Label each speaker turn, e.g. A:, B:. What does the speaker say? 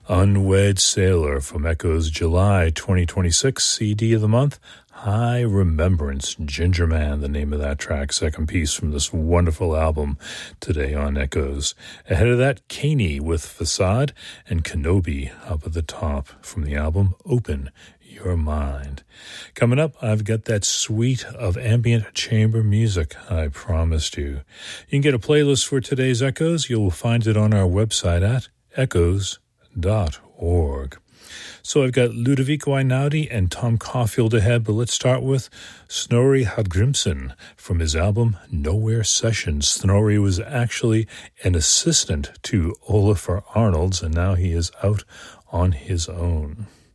A: Unwed Sailor from Echo's July 2026 CD of the month. High Remembrance, Ginger Man, the name of that track, second piece from this wonderful album today on Echoes. Ahead of that, Caney with Facade and Kenobi up at the top from the album Open Your Mind. Coming up, I've got that suite of ambient chamber music I promised you. You can get a playlist for today's Echoes. You'll find it on our website at echoes.org. So I've got Ludovico Einaudi and Tom Caulfield ahead, but let's start with Snorri Hallgrímsson from his album Nowhere Sessions. Snorri was actually an assistant to Olafur Arnalds, and now he is out on his own.